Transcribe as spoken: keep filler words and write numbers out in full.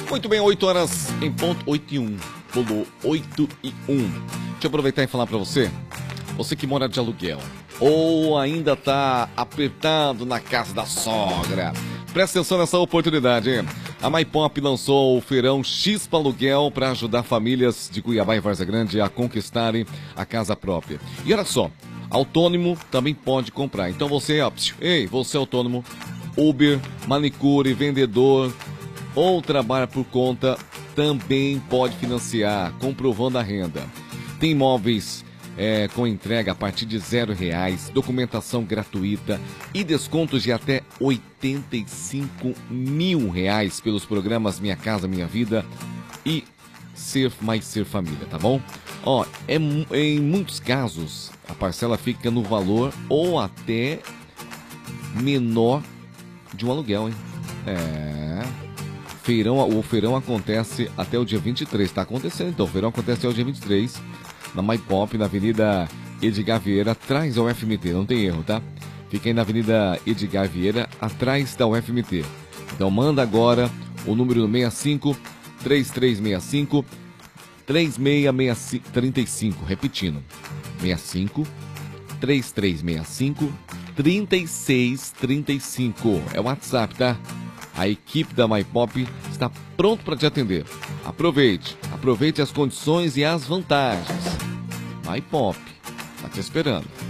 Muito bem, oito horas em ponto, oito e um. Pulou oito e um. Deixa eu aproveitar e falar pra você. Você que mora de aluguel ou ainda tá apertado na casa da sogra. Presta atenção nessa oportunidade, hein? A MyPop lançou o Feirão X para Aluguel para ajudar famílias de Cuiabá e Várzea Grande a conquistarem a casa própria. E olha só, autônomo também pode comprar. Então você, ó, ei, você é autônomo, Uber, manicure, vendedor ou trabalha por conta, também pode financiar, comprovando a renda. Tem imóveis é, com entrega a partir de zero reais, documentação gratuita e descontos de até oitenta e cinco mil reais pelos programas Minha Casa Minha Vida e Ser Mais Ser Família, tá bom? Ó, é, em muitos casos a parcela fica no valor ou até menor de um aluguel, hein? É. Feirão, o feirão acontece até o dia vinte e três, tá acontecendo então. O feirão acontece até o dia vinte e três, na MyPop, na Avenida Edgar Vieira, atrás da U F M T, não tem erro, tá? Fica aí na Avenida Edgar Vieira, atrás da U F M T. Então manda agora o número seis cinco, três três seis cinco, três seis seis cinco, repetindo, seis cinco, três três seis cinco, três seis três cinco, é o WhatsApp, tá? A equipe da MyPop está pronto para te atender. Aproveite, aproveite as condições e as vantagens. MyPop, está te esperando.